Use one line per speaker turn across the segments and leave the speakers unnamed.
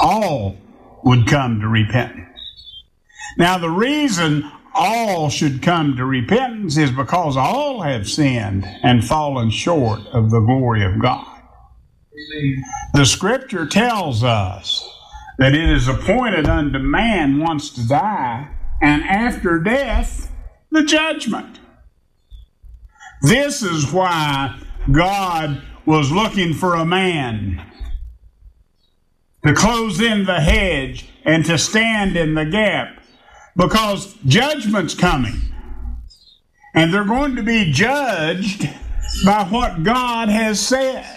all would come to repentance. Now, the reason all should come to repentance is because all have sinned and fallen short of the glory of God. The Scripture tells us that it is appointed unto man once to die, and after death, the judgment. This is why God was looking for a man to close in the hedge and to stand in the gap, because judgment's coming. And they're going to be judged by what God has said.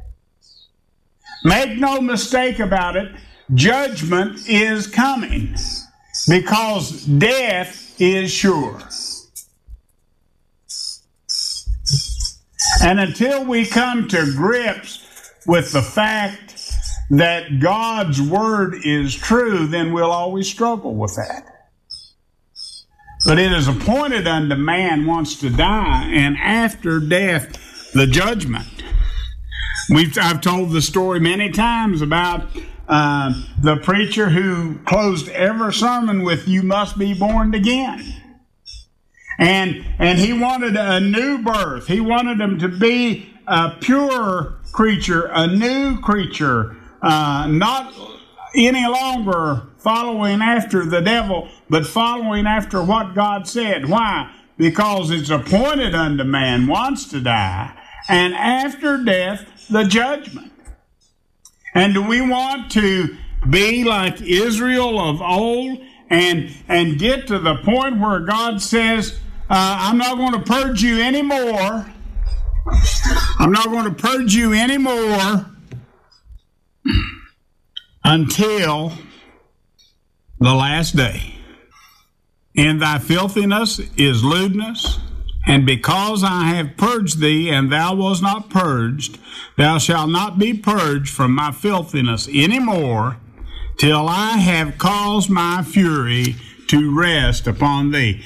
Make no mistake about it, judgment is coming, because death is sure. And until we come to grips with the fact that God's word is true, then we'll always struggle with that. But it is appointed unto man once to die, and after death, the judgment. I've told the story many times about the preacher who closed every sermon with, "You must be born again." And he wanted a new birth. He wanted them to be a pure creature, a new creature, not any longer following after the devil, but following after what God said. Why? Because it's appointed unto man once to die, and after death, the judgment. And do we want to be like Israel of old and get to the point where God says, I'm not going to purge you anymore. I'm not going to purge you anymore until the last day. In thy filthiness is lewdness, and because I have purged thee, and thou wast not purged, thou shalt not be purged from my filthiness any more, till I have caused my fury to rest upon thee.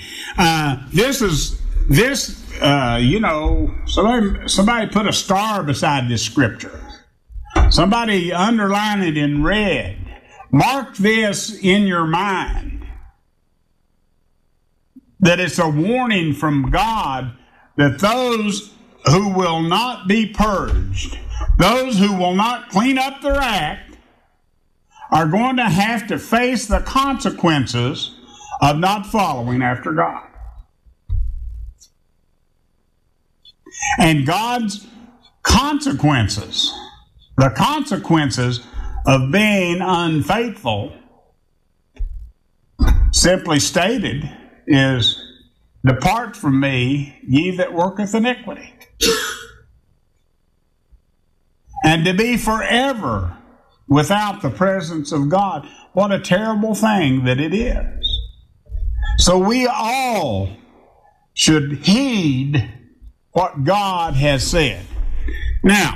Somebody put a star beside this scripture. Somebody underline it in red. Mark this in your mind, that it's a warning from God that those who will not be purged, those who will not clean up their act, are going to have to face the consequences of not following after God. And God's consequences, the consequences of being unfaithful, simply stated, is, depart from me, ye that worketh iniquity. And to be forever without the presence of God. What a terrible thing that it is. So we all should heed what God has said. Now,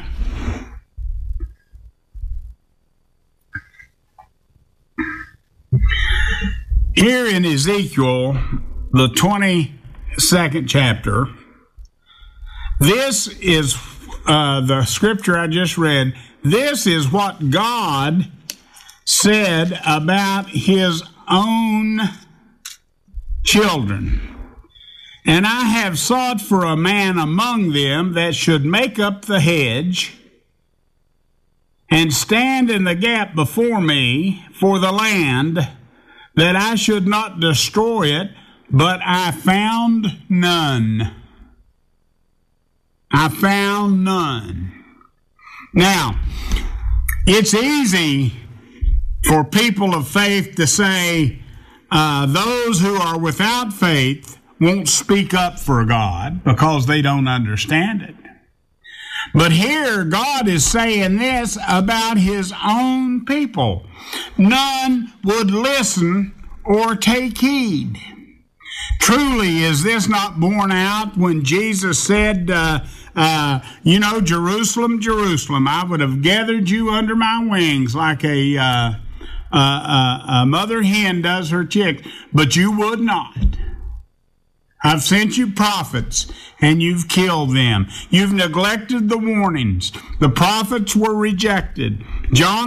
here in Ezekiel, the 22nd chapter, this is the scripture I just read. This is what God said about his own children. And I have sought for a man among them that should make up the hedge and stand in the gap before me for the land, that I should not destroy it, but I found none. I found none. Now, it's easy for people of faith to say, those who are without faith won't speak up for God because they don't understand it. But here God is saying this about his own people. None would listen or take heed. Truly, is this not borne out when Jesus said, Jerusalem, Jerusalem, I would have gathered you under my wings like a mother hen does her chicks, but you would not. I've sent you prophets, and you've killed them. You've neglected the warnings. The prophets were rejected. John